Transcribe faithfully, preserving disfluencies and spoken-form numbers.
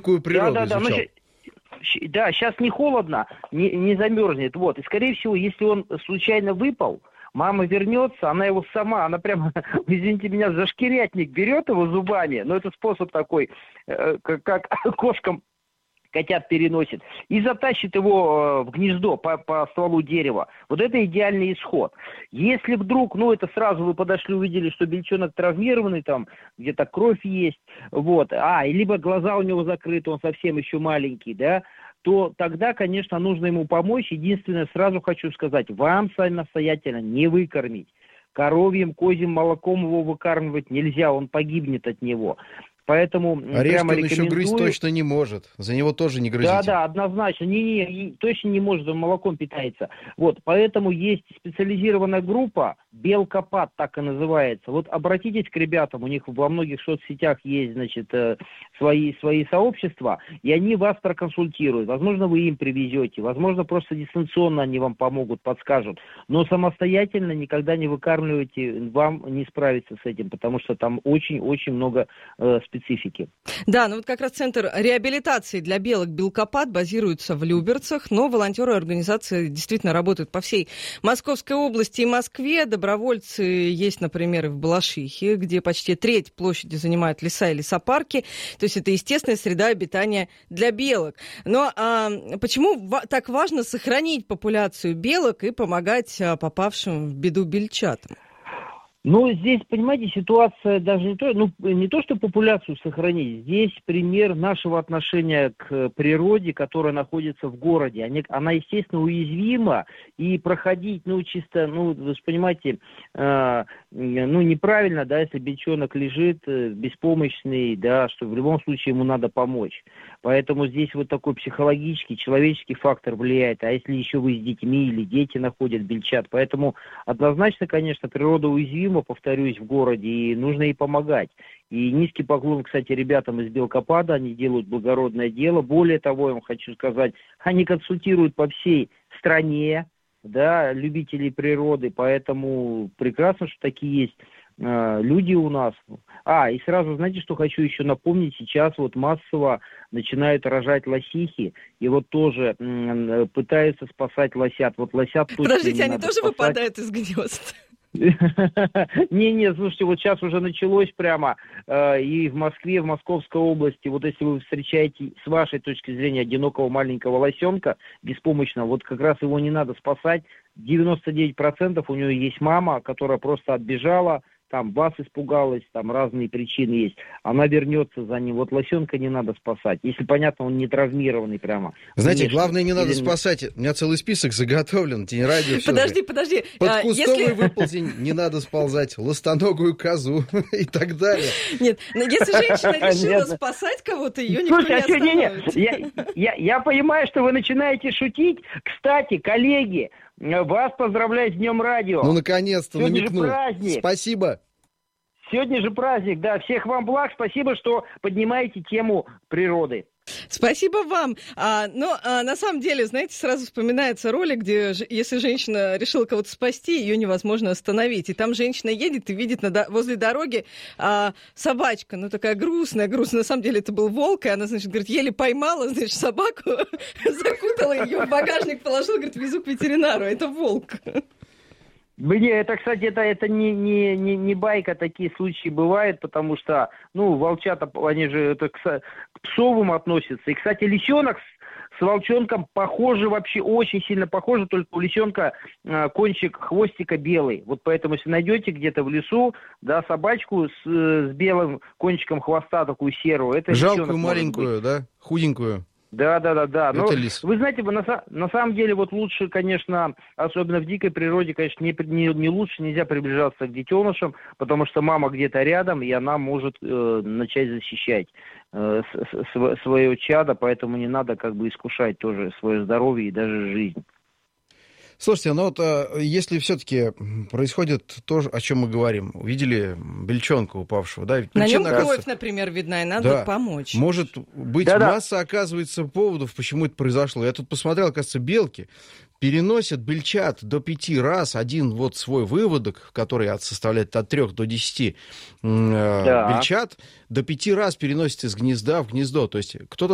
дикую природу да, да, изучал. Да, да, сейчас не холодно, не, не замерзнет. Вот. И, скорее всего, если он случайно выпал, мама вернется, она его сама, она прямо, извините меня, за шкирятник берет его зубами, но это способ такой, э, как, как кошкам котят переносит, и затащит его в гнездо по, по стволу дерева. Вот это идеальный исход. Если вдруг, ну это сразу вы подошли, увидели, что бельчонок травмированный, там где-то кровь есть, вот, а, либо глаза у него закрыты, он совсем еще маленький, да, то тогда, конечно, нужно ему помочь. Единственное, сразу хочу сказать, вам самостоятельно не выкормить. Коровьим, козьим молоком его выкармливать нельзя, он погибнет от него. Поэтому Орешки прямо он рекомендую... еще грызть точно не может. За него тоже не грызите. Да, да, однозначно. Не, не, не, точно не может, он молоком питается. Вот, поэтому есть специализированная группа, Белкопат так и называется. Вот обратитесь к ребятам, у них во многих соцсетях есть, значит, свои, свои сообщества, и они вас проконсультируют. Возможно, вы им привезете, возможно, просто дистанционно они вам помогут, подскажут. Но самостоятельно никогда не выкармливайте, вам не справиться с этим, потому что там очень-очень много э, специфики. Да, ну вот как раз центр реабилитации для белок «Белкопат» базируется в Люберцах, но волонтеры организации действительно работают по всей Московской области и Москве. Добровольцы есть, например, и в Балашихе, где почти треть площади занимают леса и лесопарки. То есть это естественная среда обитания для белок. Но а, почему так важно сохранить популяцию белок и помогать а, попавшим в беду бельчатам? Ну, здесь, понимаете, ситуация даже не то, ну, не то, что популяцию сохранить. Здесь пример нашего отношения к природе, которая находится в городе. Они, она, естественно, уязвима, и проходить, ну, чисто, ну, вы же понимаете, э, ну, неправильно, да, если бельчонок лежит э, беспомощный, да, что в любом случае ему надо помочь. Поэтому здесь вот такой психологический, человеческий фактор влияет. А если еще вы с детьми или дети находят бельчат, поэтому однозначно, конечно, природа уязвима, повторюсь, в городе, и нужно ей помогать. И низкий поклон, кстати, ребятам из Белкопада, они делают благородное дело. Более того, я вам хочу сказать, они консультируют по всей стране, да, любителей природы, поэтому прекрасно, что такие есть э, люди у нас. А, и сразу, знаете, что хочу еще напомнить, сейчас вот массово начинают рожать лосихи, и вот тоже м, пытаются спасать лосят. Вот лосят точно Подождите, не они надо тоже спасать. выпадают из гнезд? Не-не, слушайте, вот сейчас уже началось прямо э, и в Москве, и в Московской области. Вот если вы встречаете, с вашей точки зрения, одинокого маленького лосенка беспомощного, вот как раз его не надо спасать. девяносто девять процентов у него есть мама, которая просто отбежала, там вас испугалась, там разные причины есть. Она вернется за ним. Вот лосенка не надо спасать. Если, понятно, он не травмированный прямо. Знаете, Конечно. главное, не надо Или... спасать. У меня целый список заготовлен. Телерадио, все Подожди, же. подожди. Под а, кустовый если... выползень не надо сползать. Ластоногую козу и так далее. Нет, но если женщина решила спасать кого-то, ее никто не остановит. Я, я, я понимаю, что вы начинаете шутить. Кстати, коллеги, вас поздравляю с Днем радио. Ну, наконец-то Сегодня намекнул. же праздник. Спасибо. Сегодня же праздник, да. Всех вам благ. Спасибо, что поднимаете тему природы. Спасибо вам. А, но а, на самом деле, знаете, сразу вспоминается ролик, где ж, если женщина решила кого-то спасти, ее невозможно остановить. И там женщина едет и видит на, возле дороги а, собачка, ну такая грустная, грустная. На самом деле это был волк, и она, значит, говорит, еле поймала, значит, собаку, закутала ее в багажник, положила, говорит, везу к ветеринару. Это волк. Не, это, кстати, это, это не, не, не, не байка, такие случаи бывают, потому что, ну, волчата, они же это к, к псовым относятся. И, кстати, лисенок с, с волчонком похожи, вообще очень сильно похожи, только у лисенка э, кончик хвостика белый. Вот поэтому, если найдете где-то в лесу, да, собачку с, с белым кончиком хвоста, такую серую, это жалкую маленькую, да, худенькую. Да, да, да, да. Но, лис. вы знаете, на, на самом деле, вот лучше, конечно, особенно в дикой природе, конечно, не, не, не лучше, нельзя приближаться к детенышам, потому что мама где-то рядом, и она может э, начать защищать э, с, с, свое чадо, поэтому не надо как бы искушать тоже свое здоровье и даже жизнь. Слушайте, ну вот если все-таки происходит то, о чем мы говорим, увидели бельчонка упавшего, да? На нем кровь, например, видна, и надо да, помочь. Может быть, да, масса, да. оказывается, поводов, почему это произошло. Я тут посмотрел, оказывается, белки переносят бельчат до пяти раз. Один вот свой выводок, который составляет от трех до десяти да. бельчат, до пяти раз переносит из гнезда в гнездо. То есть кто-то